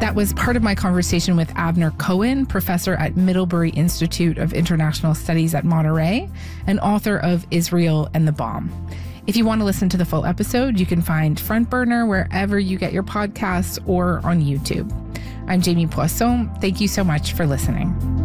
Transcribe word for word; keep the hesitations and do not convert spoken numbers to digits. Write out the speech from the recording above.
That was part of my conversation with Avner Cohen, professor at Middlebury Institute of International Studies at Monterey and author of Israel and the Bomb. If you want to listen to the full episode, you can find Front Burner wherever you get your podcasts or on YouTube. I'm Jamie Poisson. Thank you so much for listening.